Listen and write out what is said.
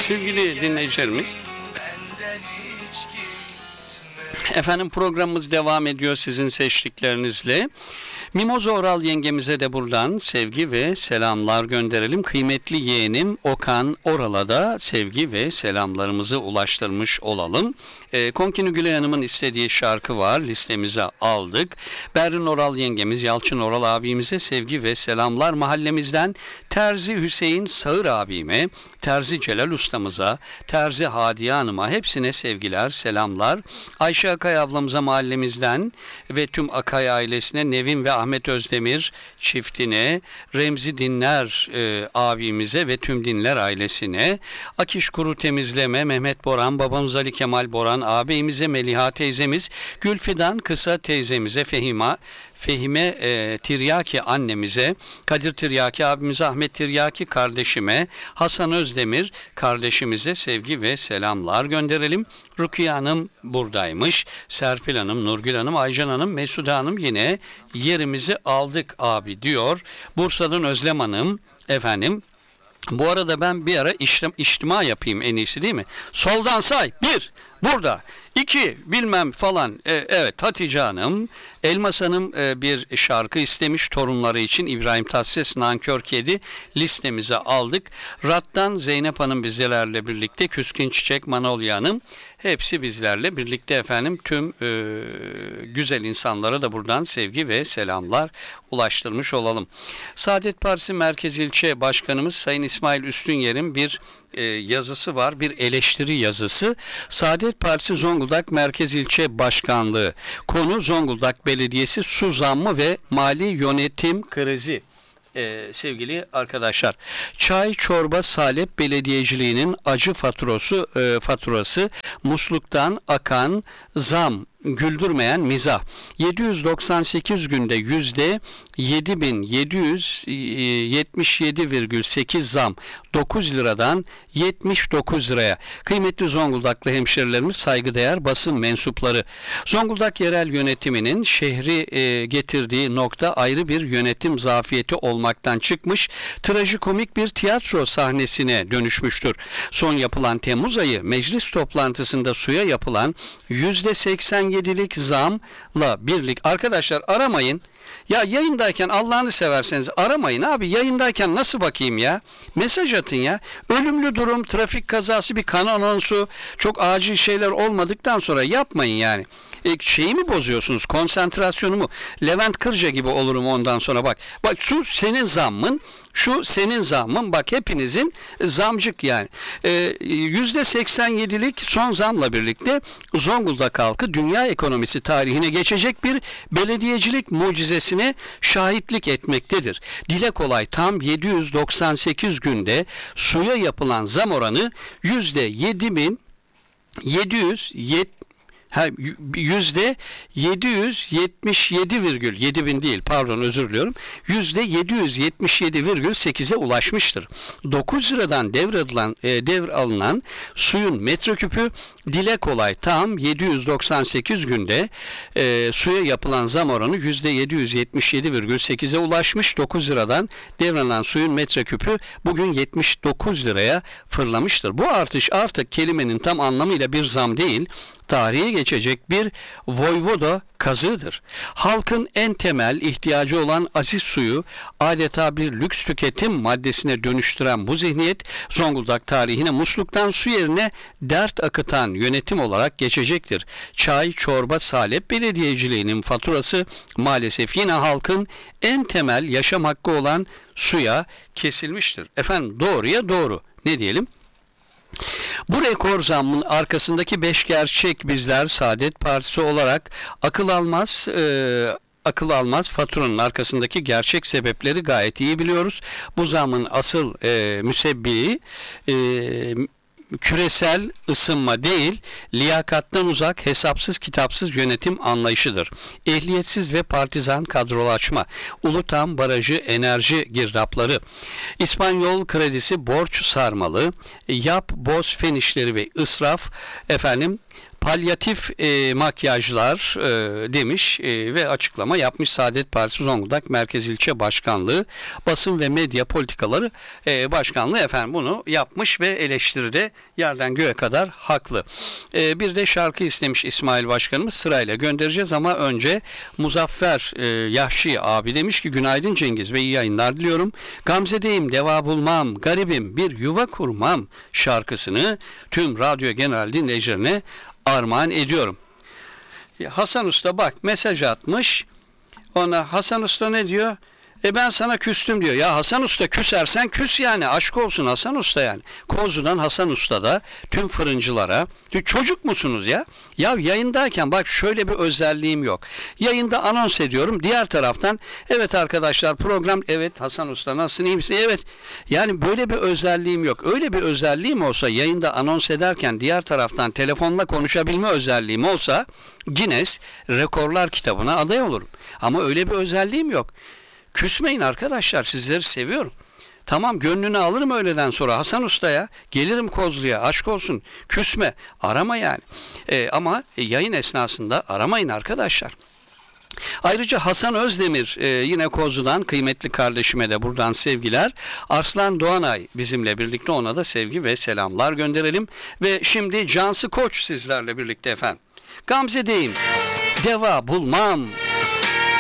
Sevgili dinleyicilerimiz, efendim programımız devam ediyor sizin seçtiklerinizle. Mimoza Oral yengemize de buradan sevgi ve selamlar gönderelim. Kıymetli yeğenim Okan Oral'a da sevgi ve selamlarımızı ulaştırmış olalım. Konkini Gülay Hanım'ın istediği şarkı var, listemize aldık. Berrin Oral yengemiz, Yalçın Oral abimize sevgi ve selamlar. Mahallemizden Terzi Hüseyin Sağır abime, Terzi Celal ustamıza, Terzi Hadiye Hanım'a hepsine sevgiler, selamlar. Ayşe Akay ablamıza mahallemizden ve tüm Akay ailesine, Nevin ve Ahmet Özdemir çiftine, Remzi Dinler abimize ve tüm Dinler ailesine, Akiş Kuru Temizleme, Mehmet Boran, babamız Ali Kemal Boran, ağabeyimize Meliha teyzemiz, Gülfidan Kısa teyzemize, Fehime Tiryaki annemize, Kadir Tiryaki abimize, Ahmet Tiryaki kardeşime, Hasan Özdemir kardeşimize sevgi ve selamlar gönderelim. Rukiye Hanım buradaymış. Serpil Hanım, Nurgül Hanım, Aycan Hanım, Mesude Hanım yine yerimizi aldık abi diyor. Bursa'dan Özlem Hanım efendim. Bu arada ben bir ara içtima yapayım en iyisi değil mi? Soldan say. 1. Burada. 2. Bilmem falan. Evet, Hatice Hanım. Elmas Hanım bir şarkı istemiş torunları için. İbrahim Tatlıses, Nankör Kedi listemize aldık. Rat'tan Zeynep Hanım bizlerle birlikte. Küskün Çiçek, Manolya Hanım. Hepsi bizlerle birlikte efendim. Tüm güzel insanlara da buradan sevgi ve selamlar ulaştırmış olalım. Saadet Partisi Merkez İlçe Başkanımız Sayın İsmail Üstünyer'in bir yazısı var. Bir eleştiri yazısı. Saadet Partisi Zonguldak Merkez İlçe Başkanlığı. Konu Zonguldak Belediyesi su zammı ve mali yönetim krizi. Sevgili arkadaşlar, çay, çorba, salep belediyeciliğinin acı faturası, musluktan akan zam, güldürmeyen mizah. 798 günde %7.777,8 zam, 9 liradan 79 liraya. Kıymetli Zonguldaklı hemşerilerimiz, saygıdeğer basın mensupları. Zonguldak yerel yönetiminin şehri getirdiği nokta ayrı bir yönetim zafiyeti olmaktan çıkmış, trajikomik bir tiyatro sahnesine dönüşmüştür. Son yapılan Temmuz ayı meclis toplantısında suya yapılan %87'lik zamla birlik. Arkadaşlar aramayın. Ya yayındayken Allah'ını severseniz aramayın abi. Yayındayken nasıl bakayım ya? Mesaj atın ya. Ölümlü durum, trafik kazası, bir kan anonsu, çok acil şeyler olmadıktan sonra yapmayın yani. Şeyi mi bozuyorsunuz? Konsantrasyonumu. Levent Kırca gibi olurum ondan sonra bak. Bak şu senin zammın, şu senin zammın, bak hepinizin zamcık yani. %87'lik son zamla birlikte Zonguldak halkı dünya ekonomisi tarihine geçecek bir belediyecilik mucizesine şahitlik etmektedir. Dile kolay tam 798 günde suya yapılan zam oranı %777,7 değil pardon özür diliyorum, %777,8'e ulaşmıştır. 9 liradan devralınan suyun metreküpü dile kolay tam 798 günde suya yapılan zam oranı %777,8'e ulaşmış. 9 liradan devralınan suyun metreküpü bugün 79 liraya fırlamıştır. Bu artış artık kelimenin tam anlamıyla bir zam değil, tarihe geçecek bir voyvoda kazığıdır. Halkın en temel ihtiyacı olan aziz suyu adeta bir lüks tüketim maddesine dönüştüren bu zihniyet Zonguldak tarihine musluktan su yerine dert akıtan yönetim olarak geçecektir. Çay, çorba, salep belediyeciliğinin faturası maalesef yine halkın en temel yaşam hakkı olan suya kesilmiştir. Efendim doğruya doğru. Ne diyelim? Bu rekor zammın arkasındaki 5 gerçek bizler Saadet Partisi olarak akıl almaz faturanın arkasındaki gerçek sebepleri gayet iyi biliyoruz. Bu zammın asıl müsebbibi küresel ısınma değil, liyakattan uzak, hesapsız kitapsız yönetim anlayışıdır. Ehliyetsiz ve partizan kadrolaşma, Ulutam Barajı enerji girdapları, İspanyol kredisi borç sarmalı, yap boz fen işleri ve israf, palyatif makyajlar demiş ve açıklama yapmış. Saadet Partisi Zonguldak Merkez İlçe Başkanlığı Basın ve Medya Politikaları Başkanlığı efendim bunu yapmış ve eleştiride yerden göğe kadar haklı. Bir de şarkı istemiş İsmail Başkanımız, sırayla göndereceğiz ama önce Muzaffer Yahşi abi demiş ki günaydın Cengiz ve iyi yayınlar diliyorum. Gamze'deyim, deva bulmam, garibim bir yuva kurmam şarkısını tüm radyo genel dinleyicilerine armağan ediyorum. Hasan Usta bak mesaj atmış. Ona Hasan Usta ne diyor? Ben sana küstüm diyor. Ya Hasan Usta küsersen küs yani. Aşk olsun Hasan Usta yani. Kozlu'dan Hasan Usta da tüm fırıncılara. Çocuk musunuz ya? Ya yayındayken bak şöyle bir özelliğim yok. Yayında anons ediyorum. Diğer taraftan evet arkadaşlar program, evet Hasan Usta nasılsın, iyi misin? Evet. Yani böyle bir özelliğim yok. Öyle bir özelliğim olsa yayında anons ederken diğer taraftan telefonla konuşabilme özelliğim olsa Guinness Rekorlar kitabına aday olurum. Ama öyle bir özelliğim yok. Küsmeyin arkadaşlar, sizleri seviyorum. Tamam gönlünü alırım öğleden sonra Hasan Usta'ya, gelirim Kozlu'ya, aşk olsun, küsme, arama yani. Ama yayın esnasında aramayın arkadaşlar. Ayrıca Hasan Özdemir yine Kozlu'dan kıymetli kardeşime de buradan sevgiler. Arslan Doğanay bizimle birlikte, ona da sevgi ve selamlar gönderelim. Ve şimdi Cansı Koç sizlerle birlikte efendim. Gamze'deyim, deva bulmam.